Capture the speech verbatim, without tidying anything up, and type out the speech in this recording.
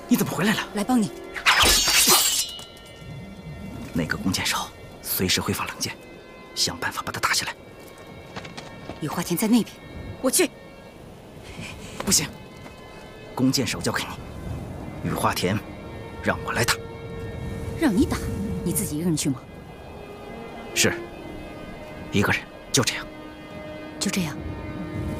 你怎么回来了？ 来帮你。 那个弓箭手随时会发冷箭，想办法把他打下来。 雨花田在那边，我去。 不行，弓箭手交给你，雨花田让我来打。 让你打，你自己一个人去吗？ 是，一个人，就这样。 就这样。